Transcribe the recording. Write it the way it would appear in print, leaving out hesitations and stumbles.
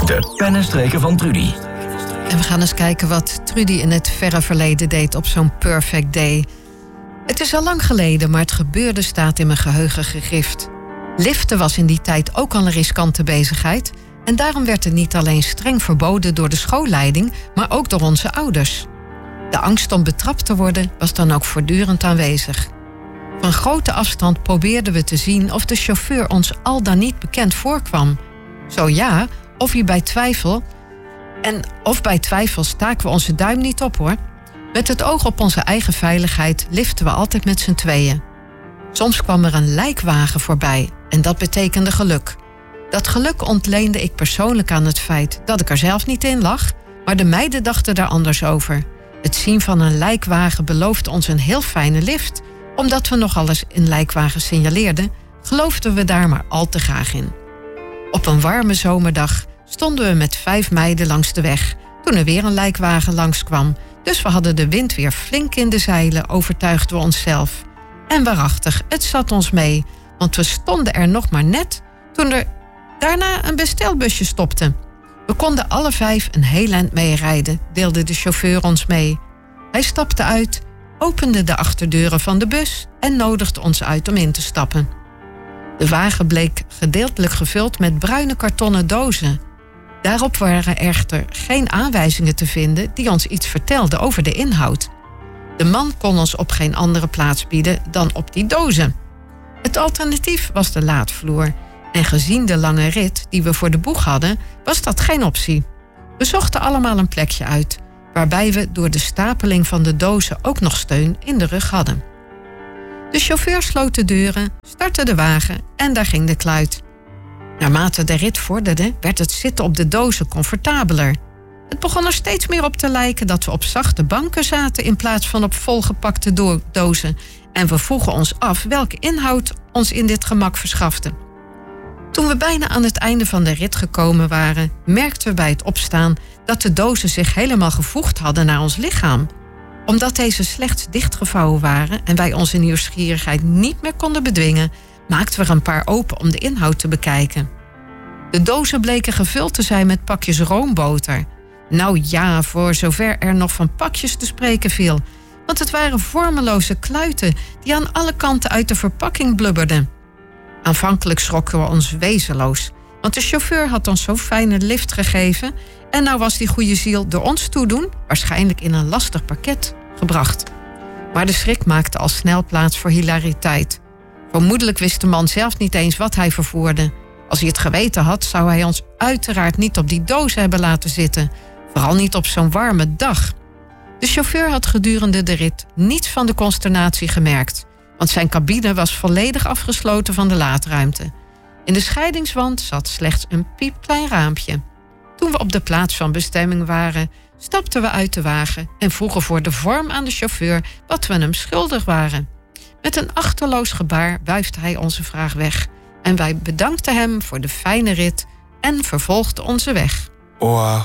De pennenstreken van Trudy. En we gaan eens kijken wat Trudy in het verre verleden deed op zo'n perfect day. Het is al lang geleden, maar het gebeurde staat in mijn geheugen gegrift. Liften was in die tijd ook al een riskante bezigheid. En daarom werd het niet alleen streng verboden door de schoolleiding, maar ook door onze ouders. De angst om betrapt te worden was dan ook voortdurend aanwezig. Van grote afstand probeerden we te zien of de chauffeur ons al dan niet bekend voorkwam. Zo ja, of hij bij twijfel... Of bij twijfel staken we onze duim niet op, hoor. Met het oog op onze eigen veiligheid liften we altijd met z'n tweeën. Soms kwam er een lijkwagen voorbij en dat betekende geluk. Dat geluk ontleende ik persoonlijk aan het feit dat ik er zelf niet in lag, maar de meiden dachten daar anders over. Het zien van een lijkwagen beloofde ons een heel fijne lift. Omdat we nogal eens in lijkwagen signaleerden, geloofden we daar maar al te graag in. Op een warme zomerdag stonden we met 5 meiden langs de weg, toen er weer een lijkwagen langskwam. Dus we hadden de wind weer flink in de zeilen, overtuigden we onszelf. En waarachtig, het zat ons mee, want we stonden er nog maar net toen er daarna een bestelbusje stopte. We konden alle 5 een heel eind mee rijden, deelde de chauffeur ons mee. Hij stapte uit, opende de achterdeuren van de bus en nodigde ons uit om in te stappen. De wagen bleek gedeeltelijk gevuld met bruine kartonnen dozen. Daarop waren echter geen aanwijzingen te vinden die ons iets vertelden over de inhoud. De man kon ons op geen andere plaats bieden dan op die dozen. Het alternatief was de laadvloer. En gezien de lange rit die we voor de boeg hadden, was dat geen optie. We zochten allemaal een plekje uit, waarbij we door de stapeling van de dozen ook nog steun in de rug hadden. De chauffeur sloot de deuren, startte de wagen en daar ging de kluit. Naarmate de rit vorderde, werd het zitten op de dozen comfortabeler. Het begon er steeds meer op te lijken dat we op zachte banken zaten in plaats van op volgepakte dozen. En we vroegen ons af welke inhoud ons in dit gemak verschafte. Toen we bijna aan het einde van de rit gekomen waren, merkten we bij het opstaan dat de dozen zich helemaal gevoegd hadden naar ons lichaam. Omdat deze slechts dichtgevouwen waren en wij onze nieuwsgierigheid niet meer konden bedwingen, maakten we er een paar open om de inhoud te bekijken. De dozen bleken gevuld te zijn met pakjes roomboter. Nou ja, voor zover er nog van pakjes te spreken viel. Want het waren vormeloze kluiten die aan alle kanten uit de verpakking blubberden. Aanvankelijk schrokken we ons wezenloos, want de chauffeur had ons zo'n fijne lift gegeven en nou was die goede ziel door ons toedoen waarschijnlijk in een lastig pakket gebracht. Maar de schrik maakte al snel plaats voor hilariteit. Vermoedelijk wist de man zelf niet eens wat hij vervoerde. Als hij het geweten had, zou hij ons uiteraard niet op die dozen hebben laten zitten. Vooral niet op zo'n warme dag. De chauffeur had gedurende de rit niets van de consternatie gemerkt, want zijn cabine was volledig afgesloten van de laadruimte. In de scheidingswand zat slechts een piepklein raampje. Toen we op de plaats van bestemming waren, stapten we uit de wagen en vroegen voor de vorm aan de chauffeur wat we hem schuldig waren. Met een achterloos gebaar wuifde hij onze vraag weg en wij bedankten hem voor de fijne rit en vervolgden onze weg. Oh,